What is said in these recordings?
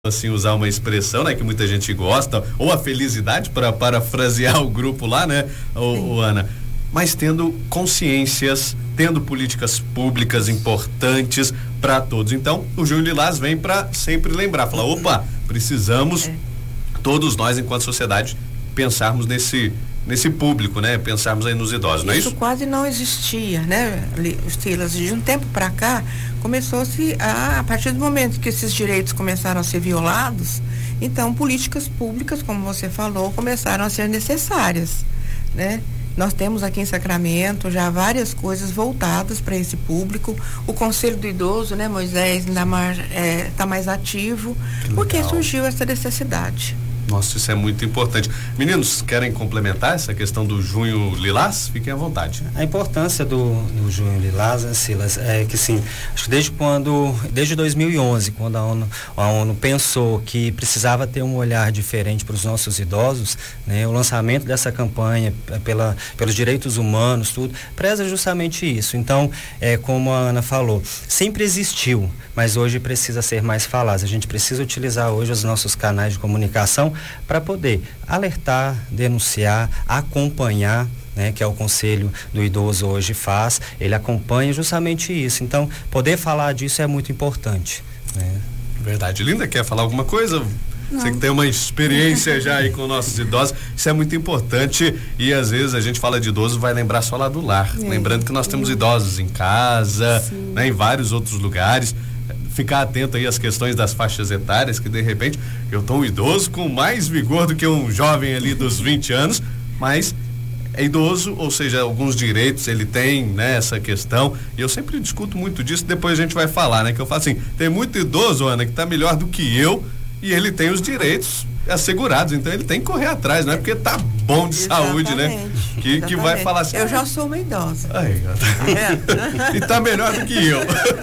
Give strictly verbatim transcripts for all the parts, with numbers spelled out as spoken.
assim, usar uma expressão, né, que muita gente gosta, ou a felicidade, para parafrasear o grupo lá, né, o, o Ana, mas tendo consciências, tendo políticas públicas importantes para todos. Então, o Junho Lilás vem para sempre lembrar, falar, opa, precisamos, é. todos nós, enquanto sociedade, pensarmos nesse nesse público, né? Pensarmos aí nos idosos, não é isso? Isso quase não existia, né, Silas? De um tempo para cá, começou-se a, a partir do momento que esses direitos começaram a ser violados, então políticas públicas, como você falou, começaram a ser necessárias, né? Nós temos aqui em Sacramento já várias coisas voltadas para esse público. O Conselho do Idoso, né, Moisés, ainda mais, é, tá mais ativo, porque surgiu essa necessidade. Nossa, isso é muito importante. Meninos, querem complementar essa questão do Junho Lilás? Fiquem à vontade. A importância do, do Junho Lilás, né, Silas, é que sim, acho que desde quando, desde dois mil e onze, quando a ONU, a ONU pensou que precisava ter um olhar diferente para os nossos idosos, né, o lançamento dessa campanha pela, pelos direitos humanos, tudo, preza justamente isso. Então, é, como a Ana falou, sempre existiu, mas hoje precisa ser mais falado. A gente precisa utilizar hoje os nossos canais de comunicação para poder alertar, denunciar, acompanhar, né, que é o Conselho do Idoso hoje faz, ele acompanha justamente isso. Então, poder falar disso é muito importante, né? Verdade. Linda, quer falar alguma coisa? Não. Você que tem uma experiência já aí com nossos idosos, isso é muito importante e às vezes a gente fala de idoso, vai lembrar só lá do lar, é. lembrando que nós temos idosos em casa, né, em vários outros lugares. Ficar atento aí às questões das faixas etárias, que de repente eu tô um idoso com mais vigor do que um jovem ali dos vinte anos, mas é idoso, ou seja, alguns direitos ele tem, né, essa questão, e eu sempre discuto muito disso, depois a gente vai falar, né, que eu falo assim, tem muito idoso, Ana, que tá melhor do que eu, e ele tem os direitos assegurados, então ele tem que correr atrás, não é porque tá bom de Exatamente. saúde, né? Que, que vai falar assim. Eu já sou uma idosa. Aí, é. E tá melhor do que eu.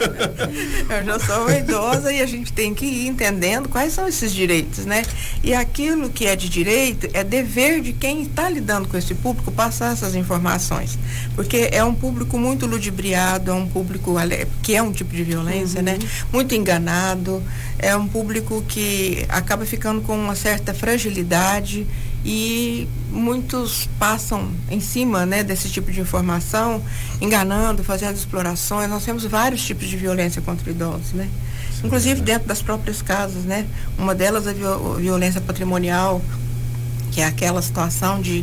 Eu já sou uma idosa e a gente tem que ir entendendo quais são esses direitos, né? E aquilo que é de direito é dever de quem está lidando com esse público passar essas informações, porque é um público muito ludibriado, é um público que é um tipo de violência, uhum. né? Muito enganado, é um público que acaba ficando com uma certa fragilidade e muitos passam em cima, né, desse tipo de informação, enganando, fazendo explorações. Nós temos vários tipos de violência contra idosos, né? Sim, inclusive é. dentro das próprias casas, né? Uma delas é a violência patrimonial, que é aquela situação de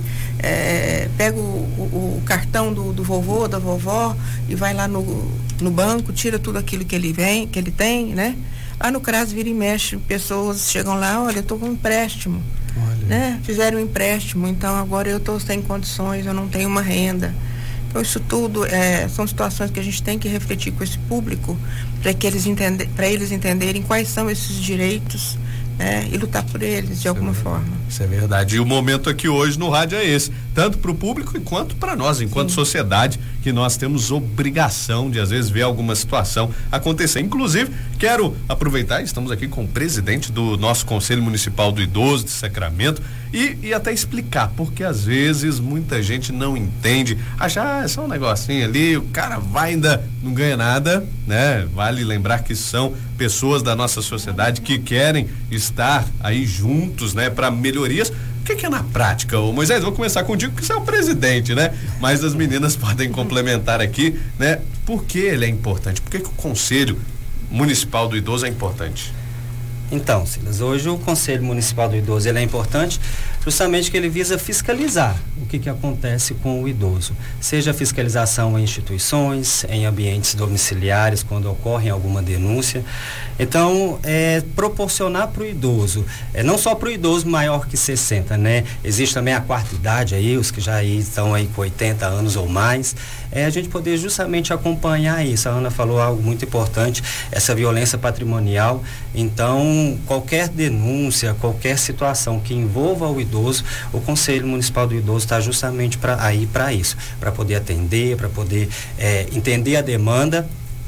é, pega o, o, o cartão do, do vovô, da vovó e vai lá no, no banco, tira tudo aquilo que ele vem, que ele tem, né? Lá no CRAS vira e mexe, pessoas chegam lá, olha, eu estou com um empréstimo, olha. né? Fizeram um empréstimo, então agora eu estou sem condições, eu não tenho uma renda. Então isso tudo é, são situações que a gente tem que refletir com esse público para que eles entender, para eles entenderem quais são esses direitos, né? E lutar por eles de alguma isso é forma. Isso é verdade. E o momento aqui hoje no rádio é esse, tanto para o público quanto para nós, enquanto Sim. sociedade, que nós temos obrigação de às vezes ver alguma situação acontecer. Inclusive, quero aproveitar, estamos aqui com o presidente do nosso Conselho Municipal do Idoso de Sacramento e, e até explicar, porque às vezes muita gente não entende, acha, ah, é só um negocinho ali, o cara vai ainda não ganha nada, né? Vale lembrar que são pessoas da nossa sociedade que querem estar aí juntos, né, para melhorias. O que, que é na prática, ô Moisés? Vou começar contigo, porque você é o presidente, né? Mas as meninas podem complementar aqui, né? Por que ele é importante? Por que, que o Conselho Municipal do Idoso é importante? Então, Silas, hoje o Conselho Municipal do Idoso ele é importante justamente que ele visa fiscalizar o que, que acontece com o idoso, seja fiscalização em instituições, em ambientes domiciliares, quando ocorre alguma denúncia. Então, é, proporcionar para o idoso, é, não só para o idoso maior que sessenta, né? Existe também a quarta idade aí, os que já aí estão aí com oitenta anos ou mais, é a gente poder justamente acompanhar isso. A Ana falou algo muito importante, essa violência patrimonial. Então, qualquer denúncia, qualquer situação que envolva o idoso, o Conselho Municipal do Idoso está justamente para aí para isso, para poder atender, para poder é, entender a demanda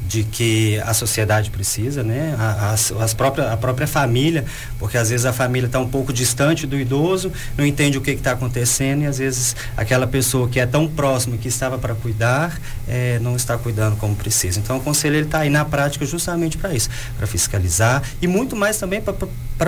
de que a sociedade precisa, né? A, as, as própria, a própria família, porque às vezes a família está um pouco distante do idoso, não entende o que está acontecendo, e às vezes aquela pessoa que é tão próxima, que estava para cuidar, é, não está cuidando como precisa. Então o conselho está aí na prática justamente para isso, para fiscalizar, e muito mais também para